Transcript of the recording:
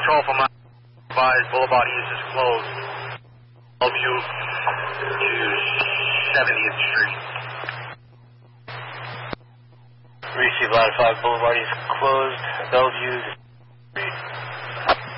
control from my advised Boulevard East is closed. Bellevue to 70th Street. Receive Line 5, Boulevard East closed. Bellevue to 70th Street.